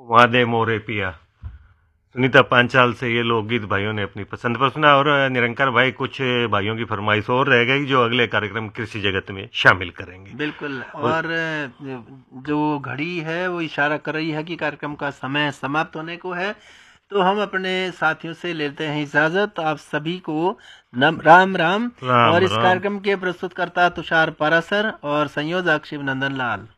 वादे मोरे पिया, सुनीता पांचाल से ये लोकगीत भाइयों ने अपनी पसंद पर सुना। और निरंकार भाई, कुछ भाइयों की फरमाइश और रह गई जो अगले कार्यक्रम कृषि जगत में शामिल करेंगे। बिल्कुल। और जो घड़ी है वो इशारा कर रही है कि कार्यक्रम का समय समाप्त होने को है, तो हम अपने साथियों से लेते हैं इजाजत। आप सभी को राम राम। राम और इस राम। कार्यक्रम के प्रस्तुतकर्ता तुषार पारासर और संयोजक शिव नंदन लाल।